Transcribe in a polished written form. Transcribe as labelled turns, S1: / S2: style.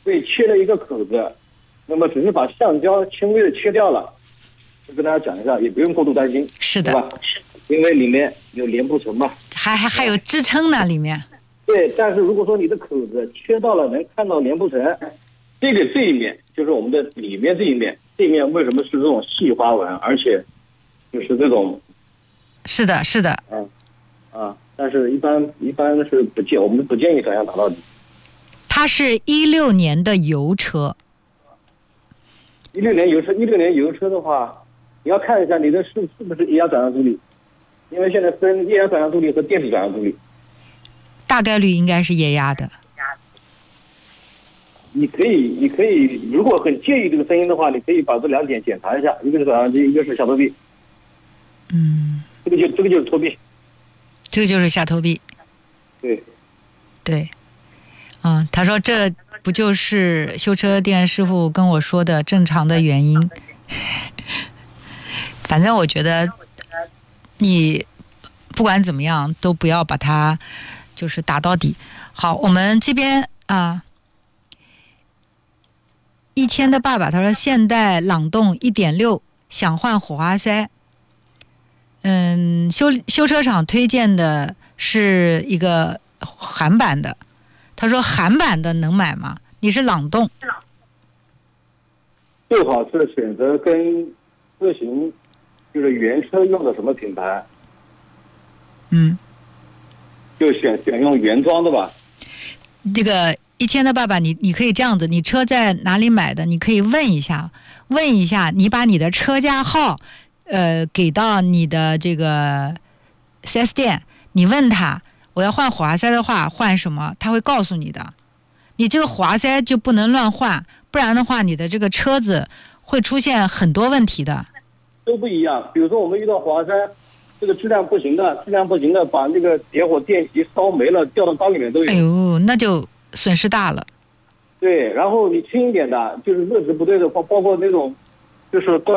S1: 被切了一个口子，那么只是把橡胶轻微的切掉了，就跟大家讲一下，也不用过度担心，
S2: 是的，
S1: 对吧？因为里面有连布层嘛，
S2: 还有支撑呢里面。
S1: 对，但是如果说你的口子切到了能看到连布层，这一面就是我们的里面这一面，这一面为什么是这种细花纹，而且就是这种，
S2: 是的，是的，
S1: 但是一般是我们不建议这样打到底。
S2: 它是16年的油车。
S1: 16年油车的话，你要看一下你的是不是液压转向助力，因为现在分液压转向助力和电子转向助力。
S2: 大概率应该是液压的。
S1: 你可以，如果很介意这个声音的话，你可以把这2点检查一下，一个是转向机，一个是下托臂。这个就是托臂。
S2: 这个就是下托臂。
S1: 对。
S2: 对。他说这不就是修车店师傅跟我说的正常的原因。反正我觉得你不管怎么样都不要把它就是打到底。好，我们这边1000的爸爸他说现代朗动 1.6 想换火花塞。修车厂推荐的是一个韩版的，他说韩版的能买吗？你是朗动，
S1: 最好是选择跟自行就是原车用的什么品牌，就选用原装的吧。
S2: 这个1000的爸爸，你可以这样子，你车在哪里买的？你可以问一下，你把你的车架号，给到你的这个 4S 店，你问他我要换火花塞的话换什么，他会告诉你的。你这个火花塞就不能乱换，不然的话你的这个车子会出现很多问题的。
S1: 都不一样，比如说我们遇到火花塞，这个质量不行的，把那个点火电极烧没了，掉到缸里面都有。
S2: 哎呦，那就损失大了。
S1: 对，然后你轻一点的，就是热值不对的，包括那种，就是